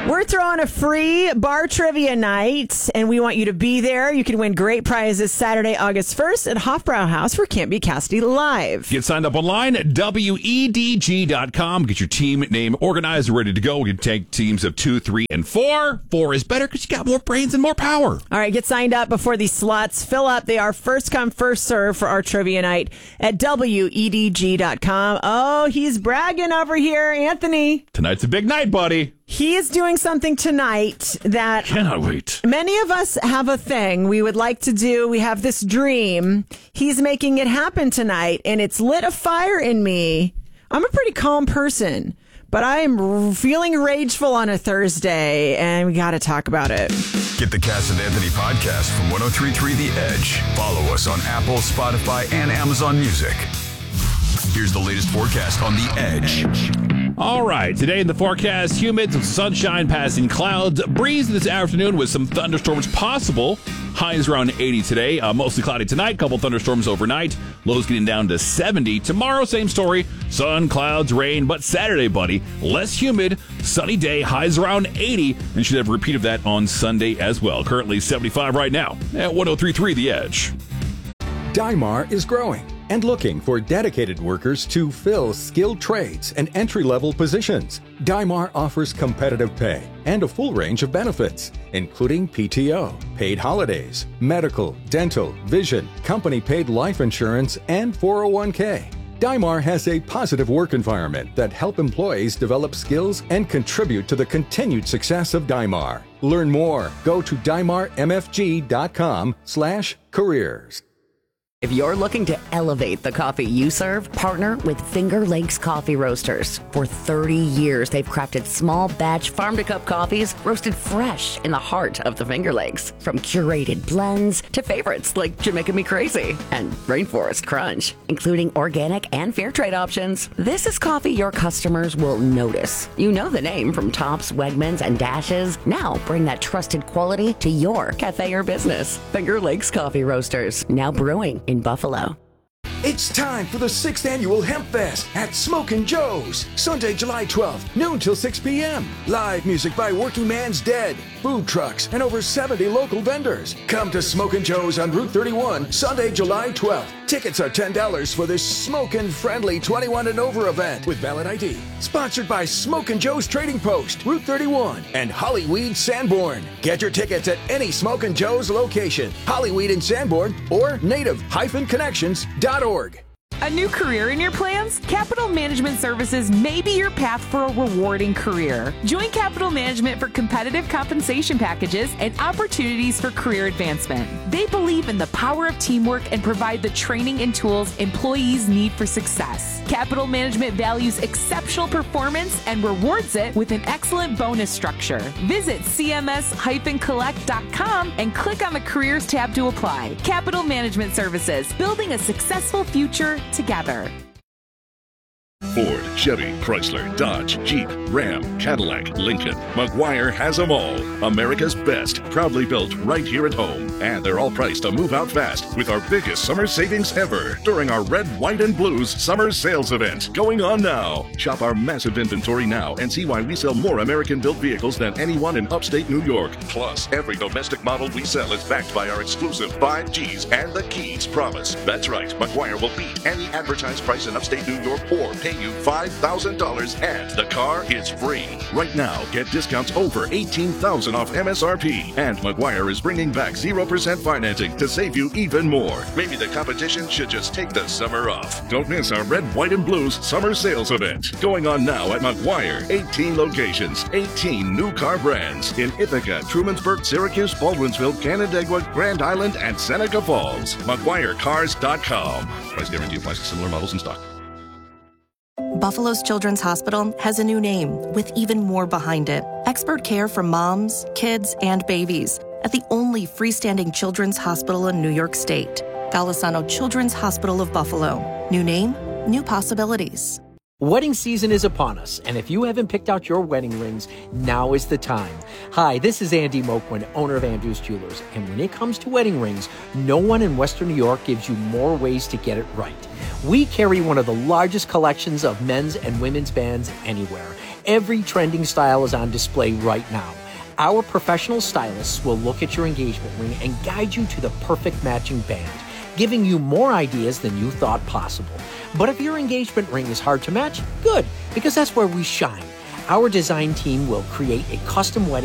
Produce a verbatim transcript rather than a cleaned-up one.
We're throwing a free bar trivia night, and we want you to be there. You can win great prizes Saturday, August first at Hofbrauhaus for Can't Be Cassidy Live. Get signed up online at W E D G dot com. Get your team name organized and ready to go. We can take teams of two, three, and four. Four is better because you got more brains and more power. All right, get signed up before these slots fill up. They are first come, first serve for our trivia night at W E D G dot com. Oh, he's bragging over here, Anthony. Tonight's a big night, buddy. He is doing something tonight that Cannot wait. Many of us have a thing we would like to do. We have this dream. He's making it happen tonight, and it's lit a fire in me. I'm a pretty calm person, but I am feeling rageful on a Thursday, and we got to talk about it. Get the Cass and Anthony podcast from one oh three point three The Edge. Follow us on Apple, Spotify, and Amazon Music. Here's the latest forecast on The Edge. All right, today in the forecast, humid, some sunshine passing clouds, breeze this afternoon with some thunderstorms possible. Highs around eighty today, uh, mostly cloudy tonight, couple thunderstorms overnight, lows getting down to seventy. Tomorrow, same story, sun, clouds, rain, but Saturday, buddy, less humid, sunny day, highs around eighty, and should have a repeat of that on Sunday as well. Currently seventy-five right now at one oh three point three The Edge. Dymar is growing and looking for dedicated workers to fill skilled trades and entry-level positions. Dymar offers competitive pay and a full range of benefits, including P T O, paid holidays, medical, dental, vision, company-paid life insurance, and four oh one k. Dymar has a positive work environment that help employees develop skills and contribute to the continued success of Dymar. Learn more. Go to dymar m f g dot com slash careers. If you're looking to elevate the coffee you serve, partner with Finger Lakes Coffee Roasters. For thirty years, they've crafted small batch farm-to-cup coffees roasted fresh in the heart of the Finger Lakes. From curated blends to favorites like Jamaica Me Crazy and Rainforest Crunch, including organic and fair trade options. This is coffee your customers will notice. You know the name from Tops, Wegmans, and Dashes. Now bring that trusted quality to your cafe or business. Finger Lakes Coffee Roasters, now brewing in Buffalo. It's time for the sixth Annual Hemp Fest at Smokin' Joe's. Sunday, July twelfth, noon till six p.m. Live music by Working Man's Dead, food trucks, and over seventy local vendors. Come to Smokin' Joe's on Route thirty-one, Sunday, July twelfth. Tickets are ten dollars for this smokin'-friendly twenty-one and over event with valid I D. Sponsored by Smokin' Joe's Trading Post, Route thirty-one, and Hollyweed Sanborn. Get your tickets at any Smokin' Joe's location, Hollyweed in Sanborn, or native dash connections dot org. A new career in your plans? Capital Management Services may be your path for a rewarding career. Join Capital Management for competitive compensation packages and opportunities for career advancement. They believe in the power of teamwork and provide the training and tools employees need for success. Capital Management values exceptional performance and rewards it with an excellent bonus structure. Visit c m s dash collect dot com and click on the Careers tab to apply. Capital Management Services, building a successful future together. Ford, Chevy, Chrysler, Dodge, Jeep, Ram, Cadillac, Lincoln. McGuire has them all. America's best, proudly built right here at home. And they're all priced to move out fast with our biggest summer savings ever during our Red, White, and Blues summer sales event going on now. Shop our massive inventory now and see why we sell more American-built vehicles than anyone in upstate New York. Plus, every domestic model we sell is backed by our exclusive five G's and the Keys promise. That's right, McGuire will beat any advertised price in upstate New York or pay you five thousand dollars and the car is free. Right now, get discounts over eighteen thousand dollars off M S R P. And McGuire is bringing back zero percent financing to save you even more. Maybe the competition should just take the summer off. Don't miss our Red, White, and Blues summer sales event. Going on now at McGuire. eighteen locations, eighteen new car brands in Ithaca, Trumansburg, Syracuse, Baldwinsville, Canandaigua, Grand Island, and Seneca Falls. McGuire Cars dot com. Price guarantee applies to similar models in stock. Buffalo's Children's Hospital has a new name with even more behind it. Expert care for moms, kids, and babies at the only freestanding children's hospital in New York State. Golisano Children's Hospital of Buffalo. New name, new possibilities. Wedding season is upon us, and if you haven't picked out your wedding rings, now is the time. Hi, this is Andy Moquin, owner of Andrews Jewelers, and when it comes to wedding rings, no one in Western New York gives you more ways to get it right. We carry one of the largest collections of men's and women's bands anywhere. Every trending style is on display right now. Our professional stylists will look at your engagement ring and guide you to the perfect matching band, giving you more ideas than you thought possible. But if your engagement ring is hard to match, good, because that's where we shine. Our design team will create a custom wedding